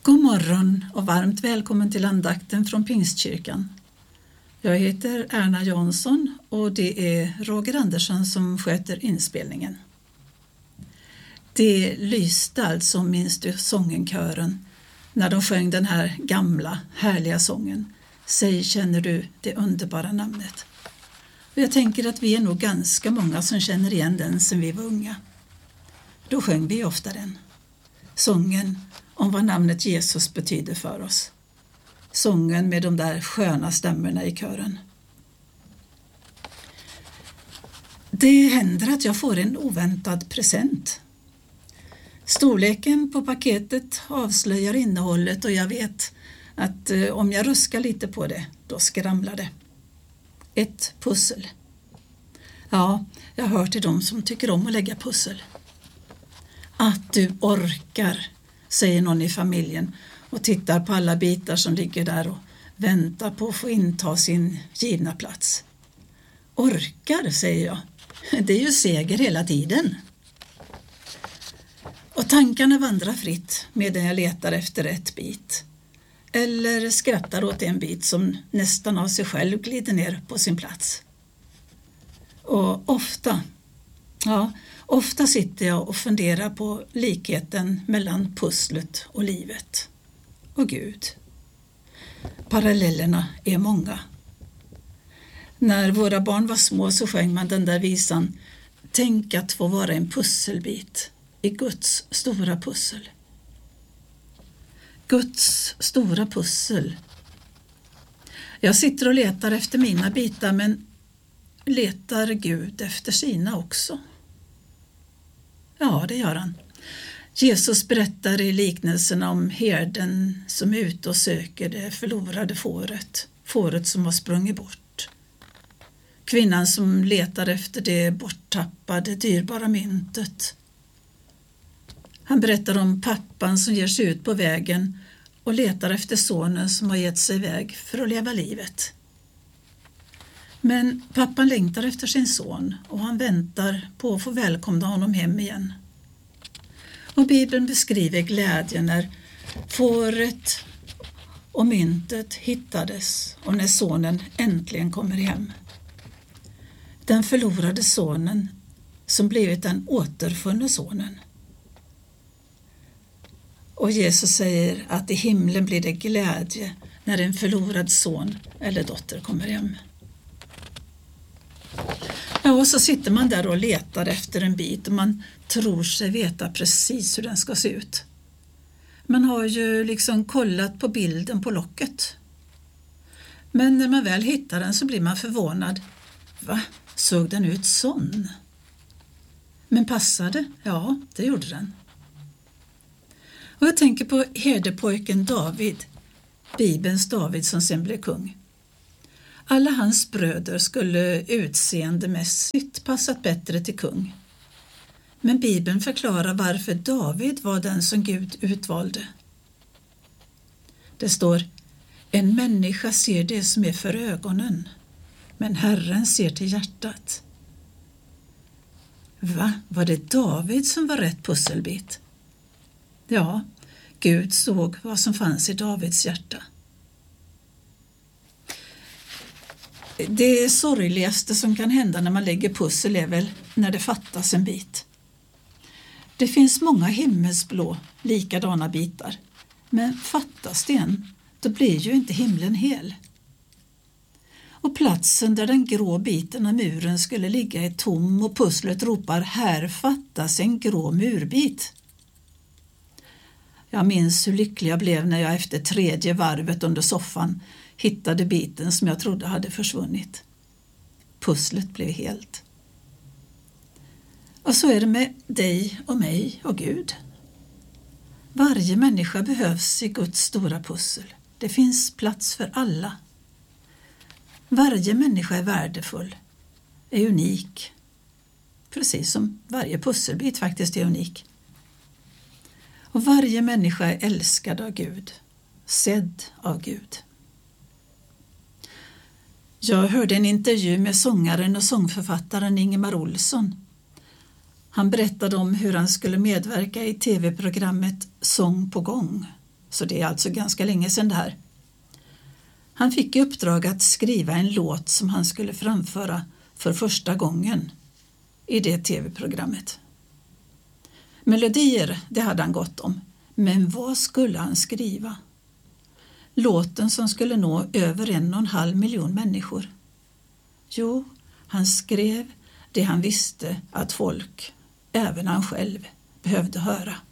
God morgon och varmt välkommen till andakten från Pingstkyrkan. Jag heter Erna Jansson och det är Roger Andersson som sköter inspelningen. Det lyste alltså, minns du sångenkören, när de sjöng den här gamla, härliga sången. Säg, känner du det underbara namnet? Och jag tänker att vi är nog ganska många som känner igen den sedan vi var unga. Då sjöng vi ofta den. Sången om vad namnet Jesus betyder för oss. Sången med de där sköna stämmorna i kören. Det händer att jag får en oväntad present. Storleken på paketet avslöjar innehållet och jag vet att om jag ruskar lite på det, då skramlar det. Ett pussel. Ja, jag hör till dem som tycker om att lägga pussel. Att du orkar, säger någon i familjen och tittar på alla bitar som ligger där och väntar på att få inta sin givna plats. Orkar, säger jag. Det är ju seger hela tiden. Och tankarna vandrar fritt medan jag letar efter rätt bit. Eller skrattar åt en bit som nästan av sig själv glider ner på sin plats. Och ofta sitter jag och funderar på likheten mellan pusslet och livet och Gud. Parallellerna är många. När våra barn var små så sjöng man den där visan: tänk att få vara en pusselbit i Guds stora pussel. Guds stora pussel. Jag sitter och letar efter mina bitar, men letar Gud efter sina också? Ja, det gör han. Jesus berättar i liknelsen om herden som är ute och söker det förlorade fåret som har sprungit bort. Kvinnan som letar efter det borttappade, dyrbara myntet. Han berättar om pappan som ger sig ut på vägen och letar efter sonen som har gett sig iväg för att leva livet. Men pappan längtar efter sin son och han väntar på att få välkomna honom hem igen. Och Bibeln beskriver glädjen när fåret och myntet hittades och när sonen äntligen kommer hem. Den förlorade sonen som blivit den återfunne sonen. Och Jesus säger att i himlen blir det glädje när en förlorad son eller dotter kommer hem. Ja, och så sitter man där och letar efter en bit och man tror sig veta precis hur den ska se ut. Man har ju liksom kollat på bilden på locket. Men när man väl hittar den så blir man förvånad. Va? Såg den ut sån? Men passade? Ja, det gjorde den. Och jag tänker på herdepojken David, Bibelns David som sen blev kung. Alla hans bröder skulle utseendemässigt passat bättre till kung. Men Bibeln förklarar varför David var den som Gud utvalde. Det står: en människa ser det som är för ögonen, men Herren ser till hjärtat. Va? Var det David som var rätt pusselbit? Ja, Gud såg vad som fanns i Davids hjärta. Det sorgligaste som kan hända när man lägger pussel är väl när det fattas en bit. Det finns många himmelsblå likadana bitar, men fattas det en, då blir ju inte himlen hel. Och platsen där den grå biten av muren skulle ligga är tom och pusslet ropar: här fattas en grå murbit. Jag minns hur lycklig jag blev när jag efter 3:e varvet under soffan hittade biten som jag trodde hade försvunnit. Pusslet blev helt. Och så är det med dig och mig och Gud. Varje människa behövs i Guds stora pussel. Det finns plats för alla. Varje människa är värdefull, är unik. Precis som varje pusselbit faktiskt är unik. Och varje människa är älskad av Gud, sedd av Gud. Jag hörde en intervju med sångaren och sångförfattaren Ingemar Olsson. Han berättade om hur han skulle medverka i tv-programmet Sång på gång så det är alltså ganska länge sedan det här. Han fick i uppdrag att skriva en låt som han skulle framföra för första gången i det tv-programmet. Melodier, det hade han gott om, men vad skulle han skriva? Låten som skulle nå över 1,5 miljon människor. Jo, han skrev det han visste att folk, även han själv, behövde höra.